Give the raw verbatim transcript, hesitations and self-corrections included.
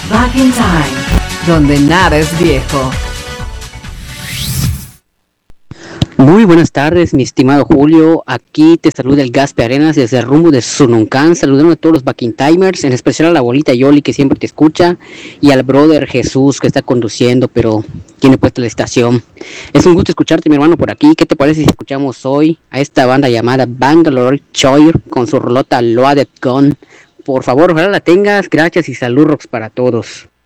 Back in Time, donde nada es viejo. Muy buenas tardes, mi estimado Julio. Aquí te saluda el Gaspe Arenas desde el rumbo de Sununcan, saludando a todos los Back in Timers, en especial a la abuelita Yoli que siempre te escucha y al brother Jesús que está conduciendo, pero tiene puesta la estación. Es un gusto escucharte, mi hermano, por aquí. ¿Qué te parece si escuchamos hoy a esta banda llamada Bangalore Choir con su rolota Loaded Gun? Por favor, ojalá la tengas. Gracias y saludos para todos.